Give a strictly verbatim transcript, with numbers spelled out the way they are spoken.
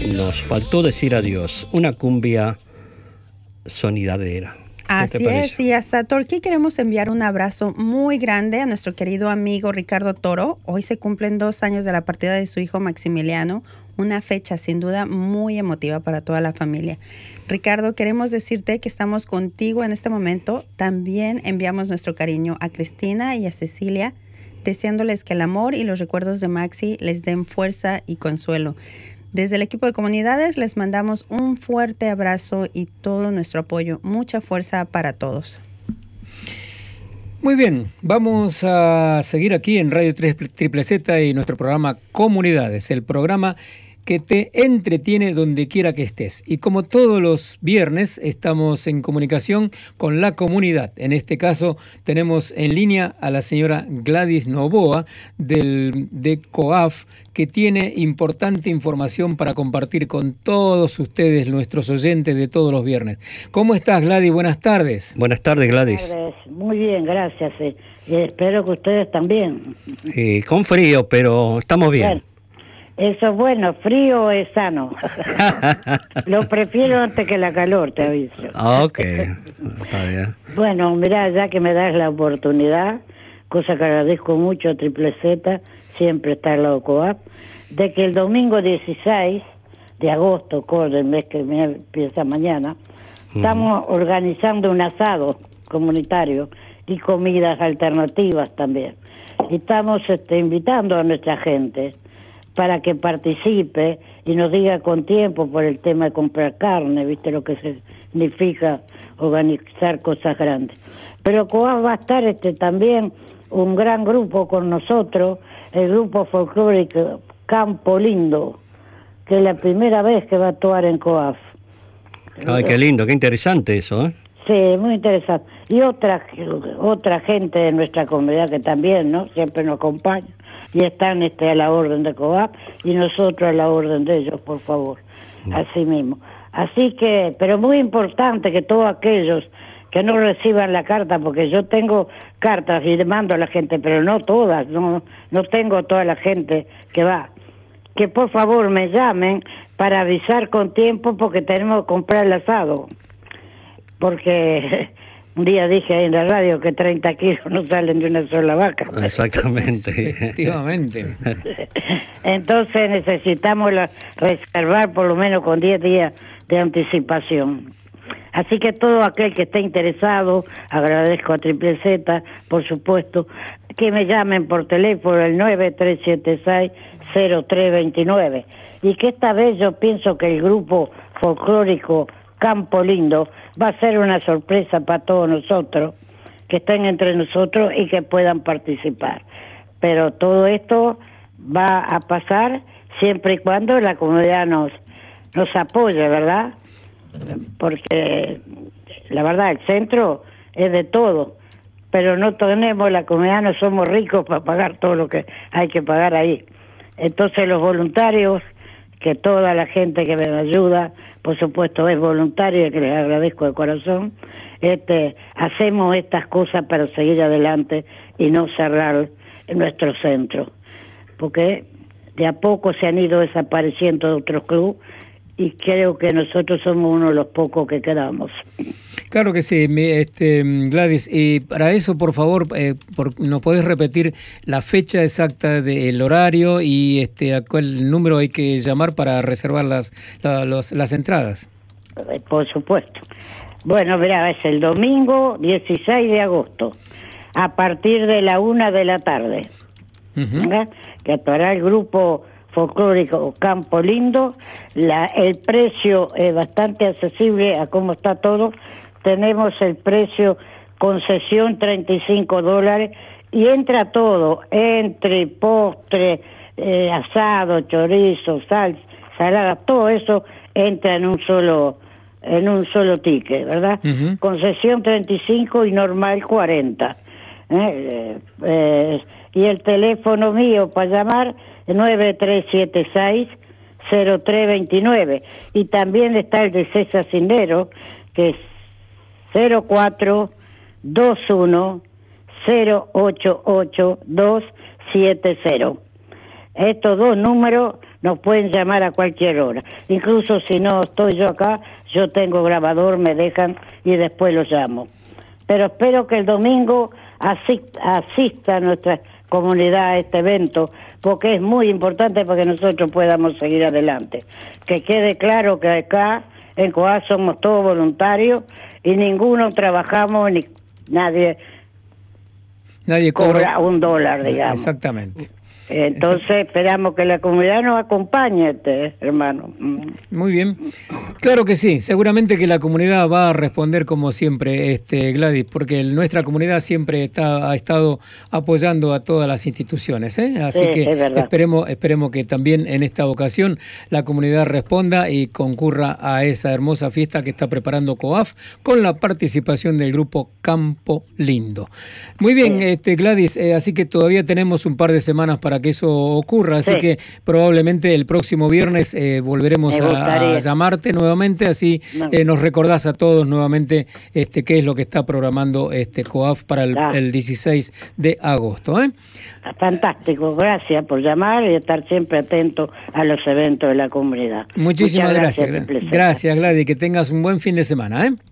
nos faltó decir adiós. Una cumbia sonidadera. Así es, y hasta Torquí queremos enviar un abrazo muy grande a nuestro querido amigo Ricardo Toro. Hoy se cumplen dos años de la partida de su hijo Maximiliano, una fecha sin duda muy emotiva para toda la familia. Ricardo, queremos decirte que estamos contigo en este momento. También enviamos nuestro cariño a Cristina y a Cecilia, deseándoles que el amor y los recuerdos de Maxi les den fuerza y consuelo. Desde el equipo de comunidades les mandamos un fuerte abrazo y todo nuestro apoyo. Mucha fuerza para todos. Muy bien, vamos a seguir aquí en Radio tres Triple Z y nuestro programa Comunidades, el programa que te entretiene donde quiera que estés. Y como todos los viernes estamos en comunicación con la comunidad. En este caso tenemos en línea a la señora Gladys Novoa del, de COAF, que tiene importante información para compartir con todos ustedes, nuestros oyentes de todos los viernes. ¿Cómo estás, Gladys? Buenas tardes. Buenas tardes, Gladys. Buenas tardes. Muy bien, gracias. Eh. Y espero que ustedes también. Eh, con frío, pero estamos bien. Bueno. Eso es bueno, frío es sano. Lo prefiero antes que la calor, te aviso. Ok, está bien. Bueno, mirá, ya que me das la oportunidad, cosa que agradezco mucho a Triple Z, siempre está al lado COAP, de que el domingo dieciséis de agosto, con el mes que empieza mañana, uh-huh. estamos organizando un asado comunitario y comidas alternativas también. Y estamos este, invitando a nuestra gente para que participe y nos diga con tiempo por el tema de comprar carne, viste lo que significa organizar cosas grandes. Pero COAF va a estar este también un gran grupo con nosotros, el grupo folclórico Campo Lindo, que es la primera vez que va a actuar en COAF. Ay, qué lindo, qué interesante eso, ¿eh? Sí, muy interesante. Y otra, otra gente de nuestra comunidad que también, ¿no? Siempre nos acompaña. Y están este, a la orden de COAP y nosotros a la orden de ellos, por favor, mm. así mismo. Así que, pero muy importante que todos aquellos que no reciban la carta, porque yo tengo cartas y le mando a la gente, pero no todas, no, no tengo toda la gente que va, que por favor me llamen para avisar con tiempo porque tenemos que comprar el asado, porque... Un día dije en la radio que treinta kilos no salen de una sola vaca. Exactamente. Efectivamente. Entonces necesitamos la, reservar por lo menos con diez días de anticipación. Así que todo aquel que esté interesado, agradezco a Triple Z, por supuesto, que me llamen por teléfono el nueve tres siete seis cero tres dos nueve. Y que esta vez yo pienso que el grupo folclórico Campo Lindo va a ser una sorpresa para todos nosotros, que estén entre nosotros y que puedan participar. Pero todo esto va a pasar siempre y cuando la comunidad nos, nos apoye, ¿verdad? Porque la verdad, el centro es de todo, pero no tenemos, la comunidad no somos ricos para pagar todo lo que hay que pagar ahí. Entonces los voluntarios, que toda la gente que me ayuda, por supuesto es voluntaria, que les agradezco de corazón, este, hacemos estas cosas para seguir adelante y no cerrar nuestro centro, porque de a poco se han ido desapareciendo de otros clubes y creo que nosotros somos uno de los pocos que quedamos. Claro que sí, este, Gladys, y para eso, por favor, eh, por, ¿nos podés repetir la fecha exacta del horario y este, a cuál número hay que llamar para reservar las, la, los, las entradas? Por supuesto. Bueno, verá, es el domingo dieciséis de agosto, a partir de la una de la tarde, uh-huh. que actuará el grupo folclórico Campo Lindo. La, el precio es bastante accesible a cómo está todo. Tenemos el precio concesión treinta y cinco dólares y entra todo, entre postre, eh, asado, chorizo, salsa, salada, todo eso entra en un solo en un solo ticket, ¿verdad? Uh-huh. Concesión treinta y cinco y normal cuarenta. ¿eh? Eh, eh, y el teléfono mío para llamar nueve tres siete seis cero tres dos nueve. Y también está el de César Cindero, que es cero cuatro dos uno cero ocho ocho dos siete cero. Estos dos números nos pueden llamar a cualquier hora. Incluso si no estoy yo acá, yo tengo grabador, me dejan y después los llamo. Pero espero que el domingo asista, asista a nuestra comunidad a este evento, porque es muy importante para que nosotros podamos seguir adelante. Que quede claro que acá en Coaf somos todos voluntarios y ninguno trabajamos, ni nadie, nadie cobra, cobra un dólar, digamos. Exactamente. Entonces esperamos que la comunidad nos acompañe, este, hermano. Muy bien, claro que sí, seguramente que la comunidad va a responder como siempre, este Gladys, porque nuestra comunidad siempre está, ha estado apoyando a todas las instituciones, ¿eh? Así sí, que esperemos, esperemos que también en esta ocasión la comunidad responda y concurra a esa hermosa fiesta que está preparando Coaf con la participación del grupo Campo Lindo. Muy bien, sí. este Gladys, eh, así que todavía tenemos un par de semanas para que eso ocurra, así sí. que probablemente el próximo viernes eh, volveremos a, a llamarte nuevamente, así no. eh, nos recordás a todos nuevamente este qué es lo que está programando este Coaf para el, ah. el dieciséis de agosto. ¿eh? Fantástico, gracias por llamar y estar siempre atento a los eventos de la comunidad. Muchísimas Muchas gracias. Gracias, gracias Gladys, que tengas un buen fin de semana. ¿eh?